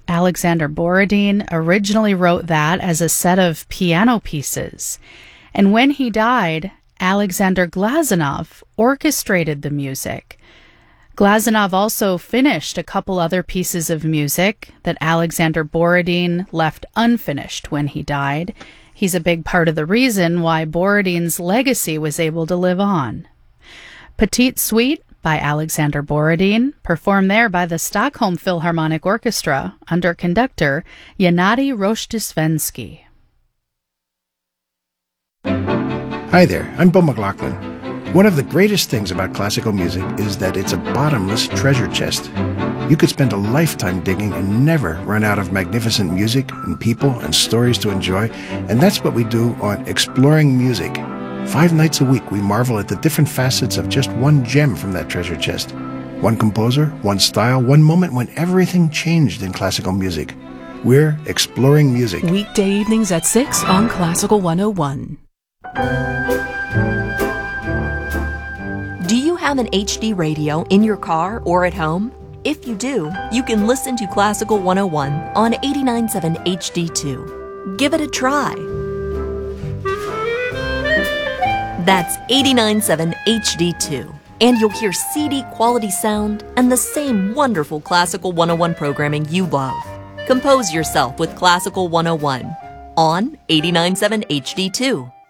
Alexander Borodin originally wrote that as a set of piano pieces. And when he died, Alexander Glazunov orchestrated the music. Glazunov also finished a couple other pieces of music that Alexander Borodin left unfinished when he died. He's a big part of the reason why Borodin's legacy was able to live on. Petite Suite by Alexander Borodin, performed there by the Stockholm Philharmonic Orchestra under conductor Gennady Rozhdestvensky. Hi there, I'm Bo McLaughlin. One of the greatest things about classical music is that it's a bottomless treasure chest. You could spend a lifetime digging and never run out of magnificent music and people and stories to enjoy, and that's what we do on Exploring Music. 5 nights a week we marvel at the different facets of just one gem from that treasure chest. One composer, one style, one moment when everything changed in classical music. We're Exploring Music. Weekday evenings at 6 on Classical 101. Do you have an HD radio in your car or at home? If you do, you can listen to Classical 101 on 89.7 HD2. Give it a try. That's 89.7 HD2. And you'll hear CD quality sound and the same wonderful Classical 101 programming you love. Compose yourself with Classical 101 on 89.7 HD2.